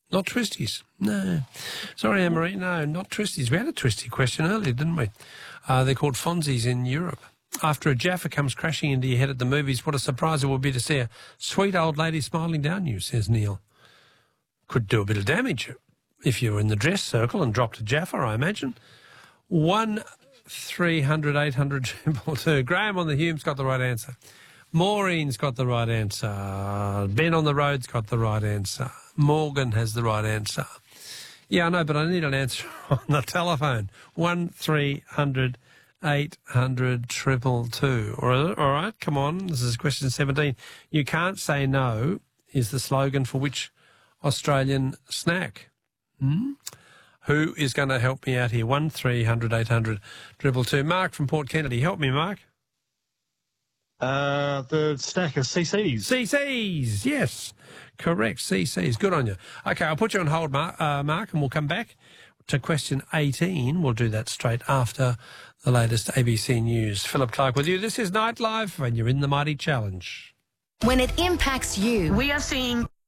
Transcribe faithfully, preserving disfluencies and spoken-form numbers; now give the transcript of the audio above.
Not twisties. No. Sorry, Anne-Marie. No, not twisties. We had a twisty question earlier, didn't we? Uh, they're called Fonzies in Europe. After a Jaffa comes crashing into your head at the movies, what a surprise it will be to see a sweet old lady smiling down you, says Neil. Could do a bit of damage if you were in the dress circle and dropped a Jaffa, I imagine. One three hundred eight hundred triple two. Graham on the Hume's got the right answer. Maureen's got the right answer. Ben on the Road's got the right answer. Morgan has the right answer. Yeah, I know, but I need an answer on the telephone. One three hundred eight hundred triple two. All right, all right, come on. This is question seventeen. You can't say no is the slogan for which Australian snack? Hmm? Who is going to help me out here? One three hundred eight hundred triple two. Mark from Port Kennedy. Help me, Mark. Uh, the snack is C C's. C C's, yes. Correct, C C's. Good on you. Okay, I'll put you on hold, Mark, uh, Mark, and we'll come back to question eighteen. We'll do that straight after the latest A B C News. Philip Clark with you. This is Nightlife, and you're in the Mighty Challenge. When it impacts you, we are seeing